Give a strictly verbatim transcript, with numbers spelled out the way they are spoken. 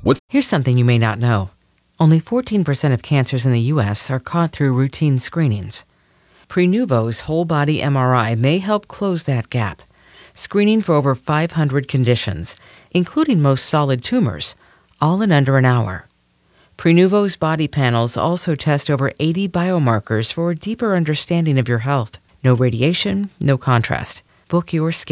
Here's something you may not know. Only fourteen percent of cancers in the U S are caught through routine screenings. Prenuvo's whole-body M R I may help close that gap, screening for over five hundred conditions, including most solid tumors, all in under an hour. Prenuvo's body panels also test over eighty biomarkers for a deeper understanding of your health. No radiation, no contrast. Book your skin.